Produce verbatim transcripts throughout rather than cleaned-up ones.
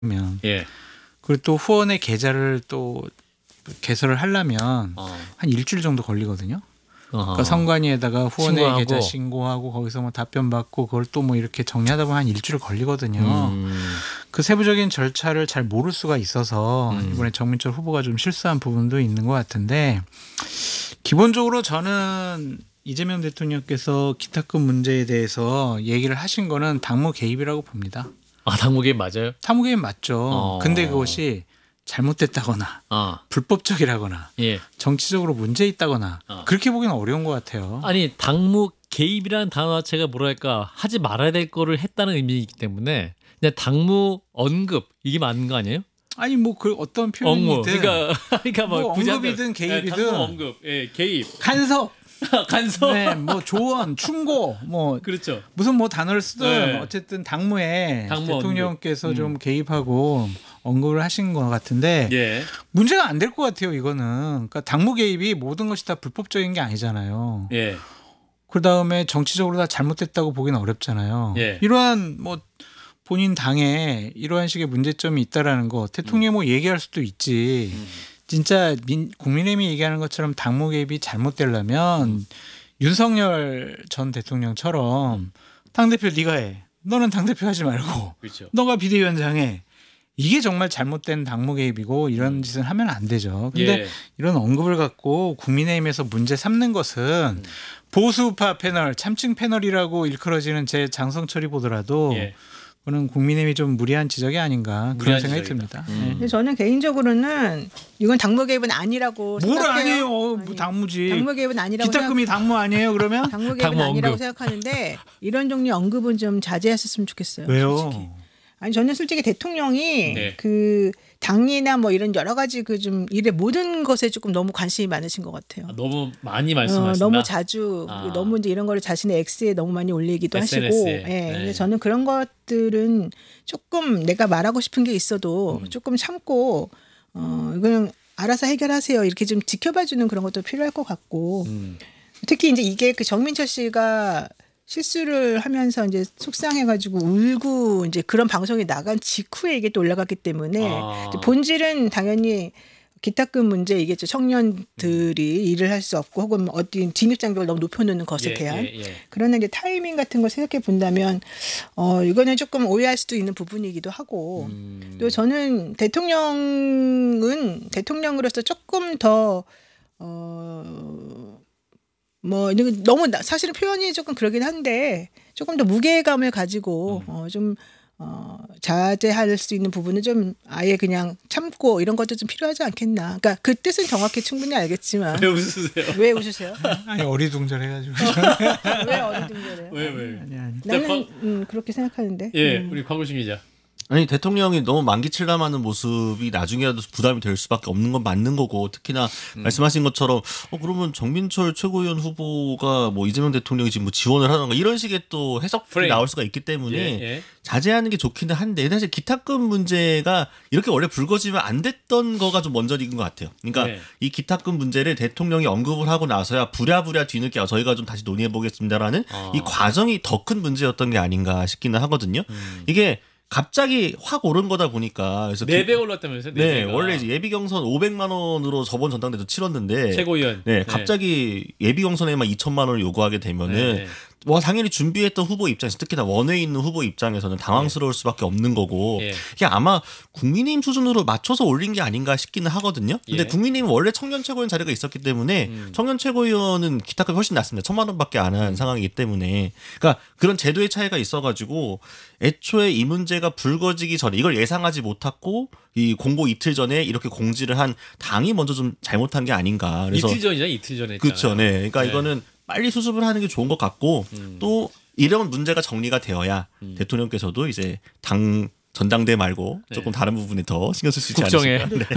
면 예. 그리고 또 후원의 계좌를 또 개설을 하려면 어. 한 일주일 정도 걸리거든요. 어허. 그러니까 선관위에다가 후원의 신고하고. 계좌 신고하고 거기서 뭐 답변 받고 그걸 또 뭐 이렇게 정리하다 보면 한 일주일 걸리거든요. 음. 그 세부적인 절차를 잘 모를 수가 있어서 음. 이번에 정민철 후보가 좀 실수한 부분도 있는 것 같은데 기본적으로 저는 이재명 대통령께서 기탁금 문제에 대해서 얘기를 하신 거는 당무 개입이라고 봅니다. 아, 당무 개입 맞아요? 당무 개입 맞죠. 어. 근데 그것이 잘못됐다거나 어. 불법적이라거나 예. 정치적으로 문제 있다거나 어. 그렇게 보기는 어려운 것 같아요. 아니, 당무 개입이라는 단어 자체가 뭐랄까 하지 말아야 될 거를 했다는 의미이기 때문에 그냥 당무 언급 이게 맞는 거 아니에요? 아니 뭐 그 어떤 언급. 표현이든 그러니까 그러니까 뭐, 뭐 부자들. 언급이든 개입이든 예, 당무 언급. 예, 개입. 간섭, 간섭. 네, 뭐 조언, 충고, 뭐 그렇죠. 무슨 뭐 단어를 쓰든 네. 어쨌든 당무에 당무 대통령께서 언급. 좀 개입하고 언급을 하신 것 같은데 예. 문제가 안 될 것 같아요. 이거는 그러니까 당무 개입이 모든 것이 다 불법적인 게 아니잖아요. 예. 그 다음에 정치적으로 다 잘못됐다고 보기는 어렵잖아요. 예. 이러한 뭐 본인 당에 이러한 식의 문제점이 있다라는 거 대통령이 뭐 얘기할 수도 있지. 음. 진짜 민, 국민의힘이 얘기하는 것처럼 당무 개입이 잘못되려면 음. 윤석열 전 대통령처럼 당대표 네가 해. 너는 당대표 하지 말고 그렇죠. 너가 비대위원장 해. 이게 정말 잘못된 당무 개입이고 이런 음. 짓은 하면 안 되죠. 근데 예. 이런 언급을 갖고 국민의힘에서 문제 삼는 것은 음. 보수파 패널, 참칭 패널이라고 일컬어지는 제 장성철이 보더라도 예. 그거는 국민의힘이 좀 무리한 지적이 아닌가 그런 무리한 생각이 지적이다. 듭니다. 음. 네. 근데 저는 개인적으로는 이건 당무 개입은 아니라고 뭘 생각해요. 아니에요? 뭐 아니, 당무지. 당무 개입은 아니라고 기탁금이 당무 아니에요? 그러면? 생각, 당무 개입은 당무 아니라고 언급. 생각하는데 이런 종류 언급은 좀 자제했었으면 좋겠어요. 왜요? 솔직히. 아니 저는 솔직히 대통령이 네. 그 당이나 뭐 이런 여러 가지 그 좀 일의 모든 것에 조금 너무 관심이 많으신 것 같아요. 아, 너무 많이 어, 말씀하신다. 너무 자주 아. 너무 이제 이런 거를 자신의 X에 너무 많이 올리기도 하시고, 에스엔에스에. 예. 네. 근데 저는 그런 것들은 조금 내가 말하고 싶은 게 있어도 음. 조금 참고 어 이거는 알아서 해결하세요 이렇게 좀 지켜봐주는 그런 것도 필요할 것 같고, 음. 특히 이제 이게 그 정민철 씨가 실수를 하면서 이제 속상해가지고 울고 이제 그런 방송이 나간 직후에 이게 또 올라갔기 때문에 아. 이제 본질은 당연히 기탁금 문제이겠죠. 청년들이 일을 할 수 없고 혹은 어떤 진입장벽을 너무 높여놓는 것에 예, 대한. 예, 예. 그러나 이제 타이밍 같은 걸 생각해 본다면 어 이거는 조금 오해할 수도 있는 부분이기도 하고, 음. 또 저는 대통령은 대통령으로서 조금 더 어. 뭐 너무 나- 사실은 표현이 조금 그러긴 한데 조금 더 무게감을 가지고 어, 좀 어, 자제할 수 있는 부분은 좀 아예 그냥 참고 이런 것도 좀 필요하지 않겠나. 그러니까 그 뜻은 정확히 충분히 알겠지만 왜 웃으세요? 왜 웃으세요? 아니 어리둥절해가지고. 왜 어리둥절해요? 왜 왜? 아니 아니. 나는 광- 음, 그렇게 생각하는데. 예, 음. 우리 광고신 기자. 아니 대통령이 너무 만기칠람하는 모습이 나중에라도 부담이 될 수밖에 없는 건 맞는 거고, 특히나 음. 말씀하신 것처럼 어 그러면 정민철 최고위원 후보가 뭐 이재명 대통령이 지금 뭐 지원을 하는가 이런 식의 또 해석이 프레임. 나올 수가 있기 때문에 예, 예. 자제하는 게 좋기는 한데, 사실 기탁금 문제가 이렇게 원래 불거지면 안 됐던 거가 좀 먼저인 것 같아요. 그러니까 네. 이 기탁금 문제를 대통령이 언급을 하고 나서야 부랴부랴 뒤늦게 저희가 좀 다시 논의해 보겠습니다라는 아. 이 과정이 더 큰 문제였던 게 아닌가 싶기는 하거든요. 음. 이게 갑자기 확 오른 거다 보니까 그래서 네 기- 배 올랐다면서요? 네 네, 배가. 원래 이제 예비 경선 오백만 원으로 저번 전당대도 치렀는데 최고위원. 네, 갑자기 예비 경선에만 이천만 원을 요구하게 되면은 네. 뭐 당연히 준비했던 후보 입장에서, 특히나 원외에 있는 후보 입장에서는 당황스러울 수밖에 없는 거고, 예. 이게 아마 국민의힘 수준으로 맞춰서 올린 게 아닌가 싶기는 하거든요. 근데 예. 국민의힘은 원래 청년 최고위원 자리가 있었기 때문에 음. 청년 최고위원은 기탁금이 훨씬 낮습니다. 천만 원밖에 안 한 상황이기 때문에, 그러니까 그런 제도의 차이가 있어가지고 애초에 이 문제가 불거지기 전에 이걸 예상하지 못했고 이 공고 이틀 전에 이렇게 공지를 한 당이 먼저 좀 잘못한 게 아닌가. 그래서 이틀 전이잖아. 이틀 전에. 그렇죠. 네. 그러니까 네. 이거는 빨리 수습을 하는 게 좋은 것 같고, 음. 또 이런 문제가 정리가 되어야 음. 대통령께서도 이제 당 전당대 말고 네. 조금 다른 부분에 더 신경 쓸 수 있지 국정에. 않을까.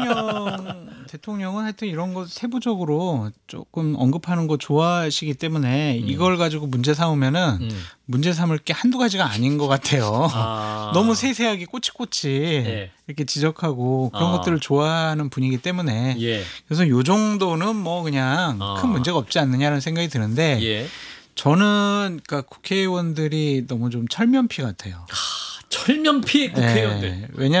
대통령 대통령은 하여튼 이런 거 세부적으로 조금 언급하는 거 좋아하시기 때문에 음. 이걸 가지고 문제 삼으면은 음. 문제 삼을 게 한두 가지가 아닌 것 같아요. 아. 너무 세세하게 꼬치꼬치 예. 이렇게 지적하고 그런 아. 것들을 좋아하는 분이기 때문에 예. 그래서 요 정도는 뭐 그냥 아. 큰 문제가 없지 않느냐는 생각이 드는데 예. 저는 그러니까 국회의원들이 너무 좀 철면피 같아요. 철면 피해 국회의원들. 예, 왜냐